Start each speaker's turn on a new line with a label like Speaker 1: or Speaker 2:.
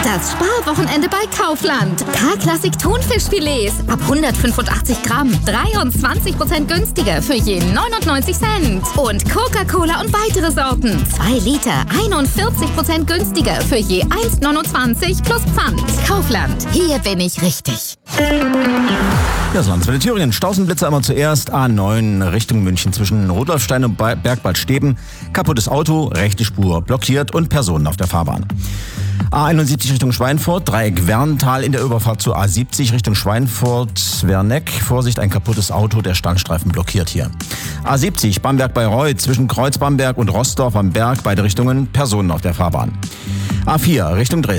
Speaker 1: Das Sparwochenende bei Kaufland. K-Klassik Thunfischfilets ab 185 Gramm. 23% günstiger für je 99 Cent. Und Coca-Cola und weitere Sorten. 2 Liter, 41% günstiger für je 1,29 plus Pfand. Kaufland, hier bin ich richtig.
Speaker 2: Ja, so Landswelle Thüringen. Stausenblitzer immer zuerst. A9 Richtung München zwischen Rudolfstein und Bergbald-Steben. Kaputtes Auto, rechte Spur blockiert und Personen auf der Fahrbahn. A71 Richtung Schweinfurt, Dreieck Werntal in der Überfahrt zur A70 Richtung Schweinfurt-Werneck. Vorsicht, ein kaputtes Auto, der Standstreifen blockiert hier. A70 Bamberg-Bayreuth zwischen Kreuz Bamberg und Rossdorf am Berg, beide Richtungen, Personen auf der Fahrbahn. A4 Richtung Dresden.